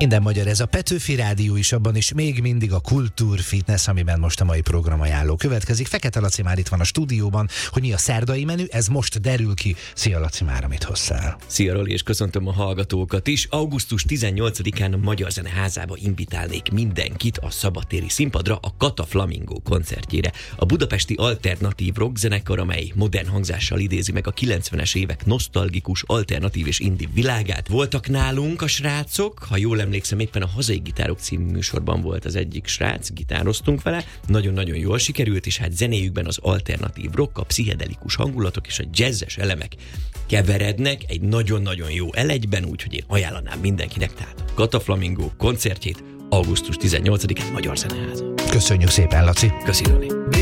Minden magyar, ez a Petőfi Rádió is, abban is még mindig a Kultúr Fitness, amiben most a mai programajánló következik. Fekete Laci már itt van a stúdióban, hogy mi a szerdai menü, ez most derül ki. Szia Laci, már amit hozzál. Szia Roli, és köszöntöm a hallgatókat is. Augusztus 18-án a Magyar Zeneházába invitálnék mindenkit a szabadtéri színpadra a Kata Flamingo koncertjére. A budapesti alternatív rockzenekar, amely modern hangzással idézi meg a 90-es évek nosztalgikus, alternatív és indie világát. Voltak nálunk a srácok, ha jól emlékszem, éppen a Hazai Gitárok című műsorban volt az egyik srác, gitároztunk vele, nagyon-nagyon jól sikerült, és hát zenéjükben az alternatív rock, a pszichedelikus hangulatok és a jazzes elemek keverednek egy nagyon-nagyon jó elegyben, úgyhogy én ajánlanám mindenkinek, tehát a Kata Flamingo koncertjét augusztus 18-án Magyar Zeneháza. Köszönjük szépen, Laci. Köszi, Roli.